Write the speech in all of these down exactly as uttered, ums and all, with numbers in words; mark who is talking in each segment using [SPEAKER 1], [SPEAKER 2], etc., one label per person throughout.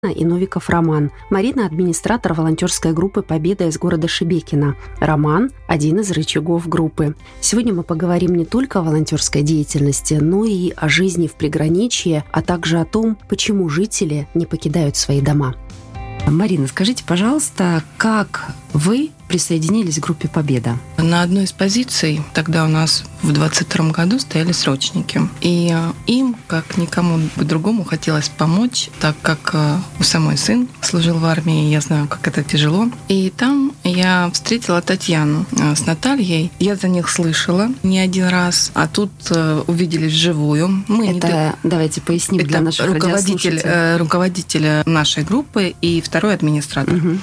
[SPEAKER 1] и Новиков Роман. Марина – администратор волонтерской группы «Победа» из города Шебекино. Роман – один из рычагов группы. Сегодня мы поговорим не только о волонтерской деятельности, но и о жизни в приграничье, а также о том, почему жители не покидают свои дома. Марина, скажите, пожалуйста, как вы присоединились к группе «Победа»?
[SPEAKER 2] На одной из позиций тогда у нас в двадцать втором году стояли срочники. И им, как никому другому, хотелось помочь, так как у самой сын служил в армии, я знаю, как это тяжело. И там я встретила Татьяну с Натальей. Я за них слышала не один раз, а тут увиделись вживую. Мы
[SPEAKER 1] это,
[SPEAKER 2] не...
[SPEAKER 1] давайте поясним это для наших
[SPEAKER 2] руководитель, руководитель нашей группы и второй администратор. Угу.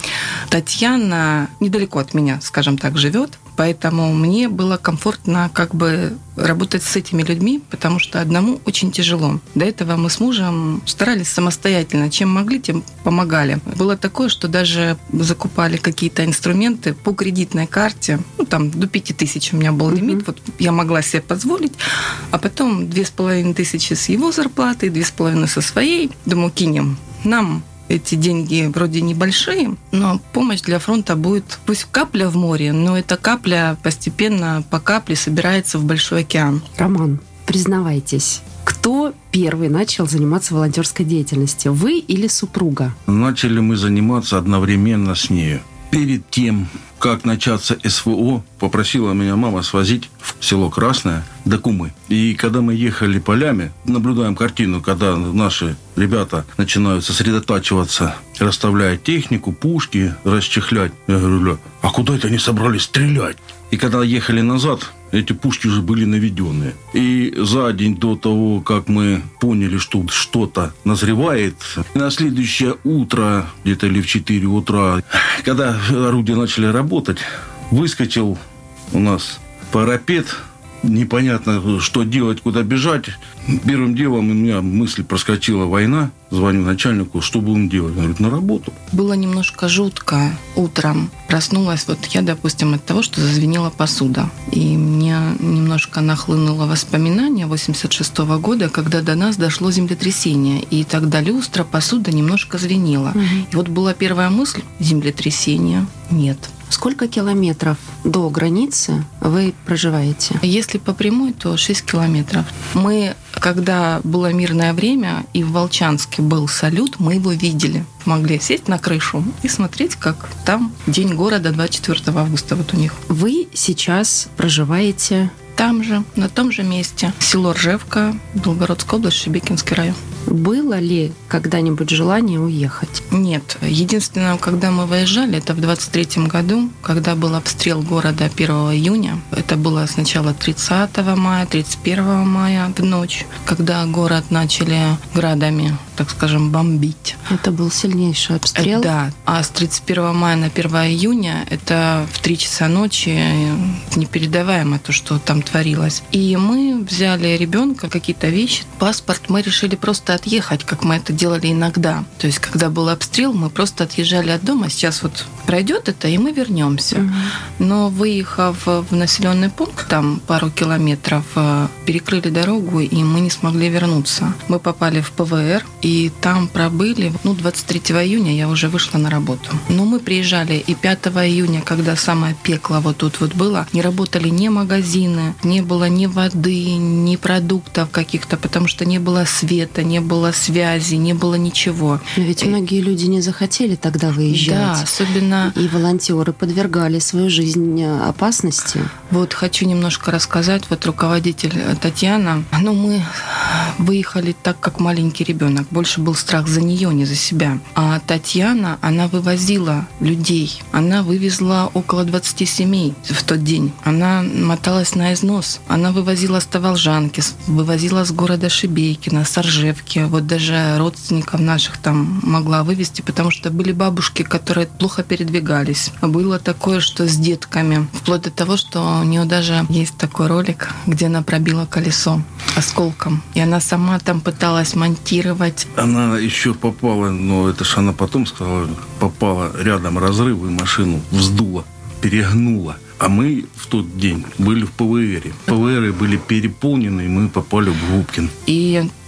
[SPEAKER 2] Татьяна недалеко от меня, скажем так, живет, поэтому мне было комфортно как бы работать с этими людьми, потому что одному очень тяжело. До этого мы с мужем старались самостоятельно, чем могли, тем помогали. Было такое, что даже закупали какие-то инструменты по кредитной карте, ну там до пяти тысяч у меня был лимит, mm-hmm. вот я могла себе позволить, а потом две с половиной тысячи с его зарплаты, две с половиной со своей, думаю, кинем. Нам эти деньги вроде небольшие, но помощь для фронта будет пусть капля в море, но эта капля постепенно по капле собирается в большой океан.
[SPEAKER 1] Роман, признавайтесь, кто первый начал заниматься волонтерской деятельностью, вы или супруга?
[SPEAKER 3] Начали мы заниматься одновременно с нею. Перед тем, как начаться СВО, попросила меня мама свозить в село Красное до Кумы. И когда мы ехали полями, наблюдаем картину, когда наши ребята начинают сосредотачиваться, расставляя технику, пушки, расчехлять. Я говорю, а куда это они собрались стрелять? И когда ехали назад, эти пушки уже были наведенные. И за день до того, как мы поняли, что что-то назревает, на следующее утро, где-то или в четыре утра, когда орудия начали работать, выскочил у нас парапет. Непонятно, что делать, куда бежать. Первым делом у меня мысль проскочила: война. Звоню начальнику, что будем делать? Он говорит, на работу.
[SPEAKER 2] Было немножко жутко утром. Проснулась вот я, допустим, от того, что зазвенела посуда. И мне немножко нахлынуло воспоминание восемьдесят шестого года, когда до нас дошло землетрясение. И тогда люстра, посуда немножко звенела. Угу. И вот была первая мысль: землетрясения нет.
[SPEAKER 1] Сколько километров до границы вы проживаете?
[SPEAKER 2] Если по прямой, то шесть километров. Мы, когда было мирное время, и в Волчанске был салют, мы его видели. Могли сесть на крышу и смотреть, как там День города двадцать четвёртого августа вот у них.
[SPEAKER 1] Вы сейчас проживаете
[SPEAKER 2] там же, на том же месте. Село Ржевка, Белгородская область, Шебекинский район.
[SPEAKER 1] Было ли когда-нибудь желание уехать?
[SPEAKER 2] Нет. Единственное, когда мы выезжали, это в двадцать третьем году, когда был обстрел города первого июня. Это было сначала тридцатого мая, тридцать первого мая в ночь, когда город начали градами, так скажем, бомбить.
[SPEAKER 1] Это был сильнейший обстрел?
[SPEAKER 2] Да. А с тридцать первого мая на первого июня это в три часа ночи непередаваемо то, что там творилось. И мы взяли ребенка, какие-то вещи, паспорт. Мы решили просто отъехать, как мы это делали иногда. То есть, когда был обстрел, мы просто отъезжали от дома. Сейчас вот пройдет это, и мы вернемся. Mm-hmm. Но выехав в населенный пункт, там пару километров, перекрыли дорогу, и мы не смогли вернуться. Мы попали в ПВР, и там пробыли. Ну, двадцать третьего июня я уже вышла на работу. Но мы приезжали и пятого июня, когда самое пекло вот тут вот было, не работали ни магазины, не было ни воды, ни продуктов каких-то, потому что не было света, не было связи, не было ничего.
[SPEAKER 1] Но ведь многие люди не захотели тогда выезжать.
[SPEAKER 2] Да, особенно...
[SPEAKER 1] И волонтеры подвергали свою жизнь опасности.
[SPEAKER 2] Вот хочу немножко рассказать. Вот руководитель Татьяна. Ну, мы выехали так, как маленький ребенок. Больше был страх за нее, не за себя. А Татьяна, она вывозила людей. Она вывезла около двадцати семей в тот день. Она моталась на износ. Она вывозила с Таволжанки, вывозила с города Шебекино, с Ржевки. Вот даже родственников наших там могла вывезти, потому что были бабушки, которые плохо передвигались. Было такое, что с детками. Вплоть до того, что у нее даже есть такой ролик, где она пробила колесо осколком. И она сама там пыталась монтировать.
[SPEAKER 3] Она еще попала, но это же она потом сказала, попала рядом разрыв, и машину вздула, перегнула. А мы в тот день были в ПВРе. ПВРы были переполнены, и мы попали в Губкин.
[SPEAKER 2] И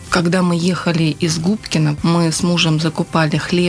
[SPEAKER 2] Когда мы ехали из Губкина, мы с мужем закупали хлеб